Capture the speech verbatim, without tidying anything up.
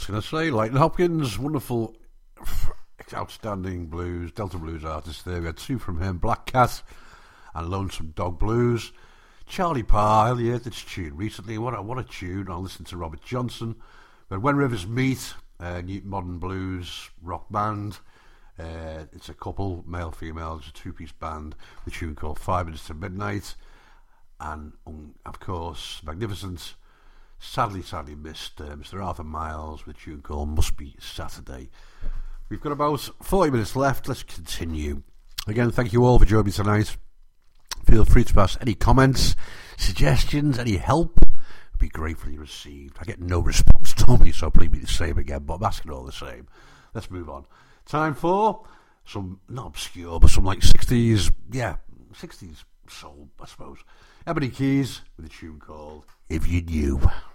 else can I say? Leighton Hopkins, wonderful, outstanding blues, Delta blues artist there. We had two from him, Black Cat and Lonesome Dog Blues. Charlie Parr, yeah, this tune recently. What a, what a tune. I listened to Robert Johnson. We had When Rivers Meet, uh, New Modern Blues rock band. Uh, it's a couple, male, female. It's a two-piece band. The tune called Five Minutes to Midnight. And, um, of course, magnificent, sadly, sadly missed uh, Mister Arthur Miles with a tune called Must Be Saturday. We've got about forty minutes left. Let's continue. Again, thank you all for joining me tonight. Feel free to pass any comments, suggestions, any help. It'd be gratefully received. I get no response normally, so please be the same again, but I'm asking all the same. Let's move on. Time for some, not obscure, but some like sixties, yeah, sixties soul, I suppose. Ebony Keys with a tune called If You Knew.